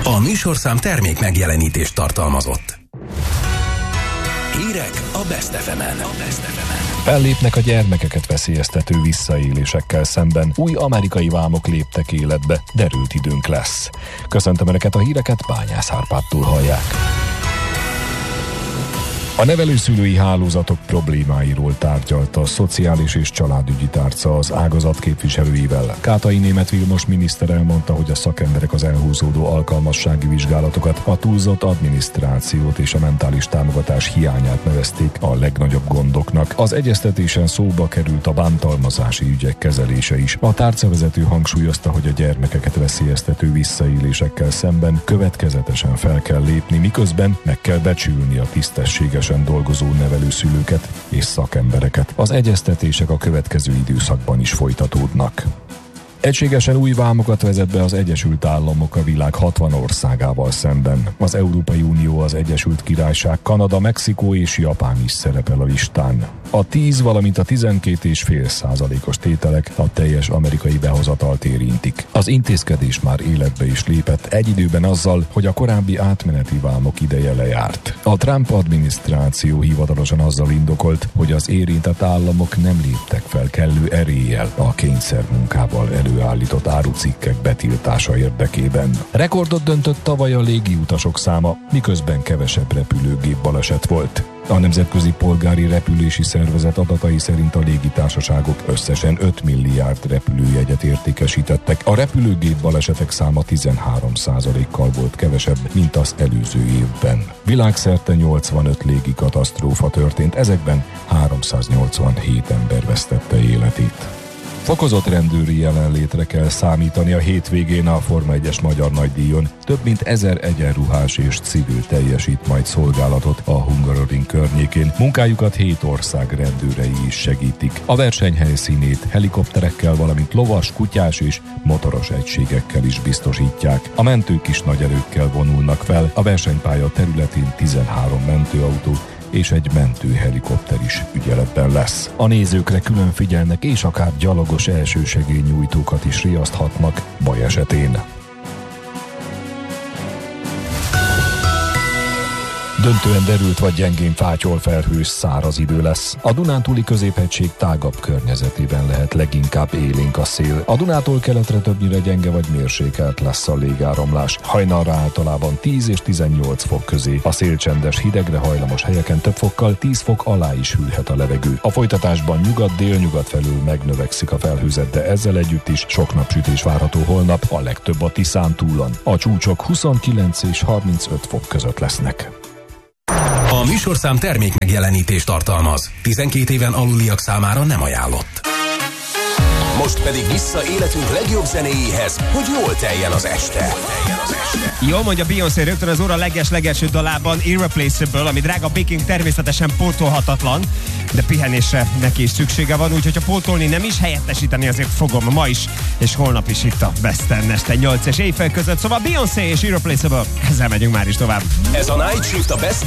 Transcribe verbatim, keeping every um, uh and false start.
A műsorszám termék megjelenítést tartalmazott. Hírek a Best ef emen. Fellépnek a gyermekeket veszélyeztető visszaélésekkel szemben. Új amerikai vámok léptek életbe, derült időnk lesz. Köszöntöm Önöket, a híreket Bányász Árpádtól hallják. A nevelőszülői hálózatok problémáiról tárgyalt a Szociális és Családügyi Tárca az ágazat képviselőivel. Kátai Németh Vilmos miniszter elmondta, hogy a szakemberek az elhúzódó alkalmassági vizsgálatokat, a túlzott adminisztrációt és a mentális támogatás hiányát nevezték a legnagyobb gondoknak. Az egyeztetésen szóba került a bántalmazási ügyek kezelése is. A tárcavezető hangsúlyozta, hogy a gyermekeket veszélyeztető visszaélésekkel szemben következetesen fel kell lépni, miközben meg kell becsülni a tisztességes dolgozó nevelőszülőket és szakembereket. Az egyeztetések a következő időszakban is folytatódnak. Egységesen új vámokat vezet be az Egyesült Államok a világ hatvan országával szemben. Az Európai Unió, az Egyesült Királyság, Kanada, Mexikó és Japán is szerepel a listán. A tíz, valamint a tizenkét egész öt százalékos tételek a teljes amerikai behozatalt érintik. Az intézkedés már életbe is lépett egy időben azzal, hogy a korábbi átmeneti vámok ideje lejárt. A Trump adminisztráció hivatalosan azzal indokolt, hogy az érintett államok nem léptek fel kellő eréllyel a kényszermunkával előállított árucikkek betiltása érdekében. Rekordot döntött tavaly a légiutasok száma, miközben kevesebb repülőgép baleset volt. A Nemzetközi Polgári Repülési Szervezet adatai szerint a légitársaságok összesen öt milliárd repülőjegyet értékesítettek. A repülőgép balesetek száma tizenhárom százalékkal volt kevesebb, mint az előző évben. Világszerte nyolcvanöt légi katasztrófa történt, ezekben háromszáznyolcvanhét ember vesztette életét. Fokozott rendőri jelenlétre kell számítani a hétvégén a Forma egyes magyar nagydíjon. Több mint ezer egyenruhás és civil teljesít majd szolgálatot a Hungaroring környékén. Munkájukat hét ország rendőrei is segítik. A verseny helyszínét helikopterekkel, valamint lovas, kutyás és motoros egységekkel is biztosítják. A mentők is nagy erőkkel vonulnak fel. A versenypálya területén tizenhárom mentőautó és egy mentőhelikopter is ügyeletben lesz. A nézőkre külön figyelnek, és akár gyalogos elsősegélynyújtókat is riaszthatnak baj esetén. Döntően derült vagy gyengén fátyol felhős száraz idő lesz. A Dunántúli középhegység tágabb környezetében lehet leginkább élénk a szél. A Dunától keletre többnyire gyenge vagy mérsékelt lesz a légáramlás. Hajnalra általában tíz és tizennyolc fok közé. A szél csendes, hidegre hajlamos helyeken több fokkal, tíz fok alá is hűlhet a levegő. A folytatásban nyugat-délnyugat felül megnövekszik a felhőzet, de ezzel együtt is sok napsütés várható holnap, a legtöbb a Tiszántúlon. A csúcsok huszonkilenc és harmincöt fok között lesznek. A műsorszám termék megjelenítést tartalmaz. tizenkét éven aluliak számára nem ajánlott. Most pedig vissza életünk legjobb zenéjéhez, hogy jól teljen az este. Jól mondja Beyoncé rögtön az óra leges-legelső dalában, Irreplaceable, ami drága Peking természetesen pótolhatatlan, de pihenésre neki is szüksége van, úgyhogy ha pótolni nem is, helyettesíteni azért fogom ma is, és holnap is itt a Western este nyolc és éjfél között, szóval Beyoncé és Irreplaceable, ezzel megyünk már is tovább. Ez a Night Shift a Best